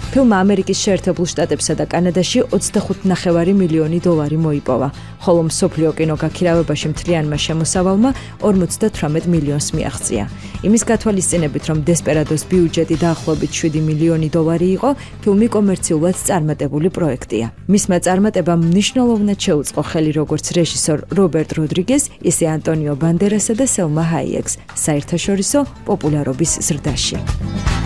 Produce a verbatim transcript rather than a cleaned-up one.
ფილმმა ამერიკის შეერთებულ შტატებსა და კანადაში ოცდახუთი ნახევარი მილიონი დოლარი მოიპოვა, ხოლო მსოფლიო კინოგაქირავებაში მთლიანმა შემოსავალმა ორმოცდათვრამეტ მილიონს მიაღწია. იმის გათვალისწინებით, რომ დესპერადოს ბიუჯეტი დაახლოებით შვიდი მილიონი დოლარი იყო, ფილმი კომერციულად წარმატებული პროექტია. მისმა წარმატებამ მნიშვნელოვნად შეუწყო ხელი როგორც რეჟისორ რობერტ როდრიგეს, ისე ანტონიო ბანდერასა და სელმა ჰაიეკს საერთაშორისო პოპულარობის ზრდაში.